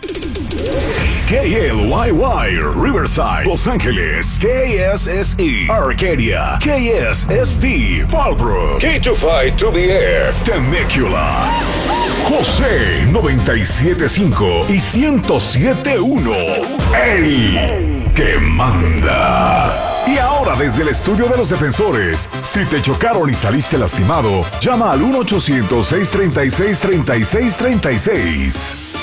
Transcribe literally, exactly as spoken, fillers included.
K L Y Y, Riverside, Los Ángeles. K S S E, Arcadia. K S S T, Fallbrook. K two five two B F, Temecula. José noventa y siete punto cinco y ciento siete punto uno. El que manda. Y ahora desde el estudio de los defensores, si te chocaron y saliste lastimado, llama al uno ochocientos, seiscientos treinta y seis, treinta y seis treinta y seis.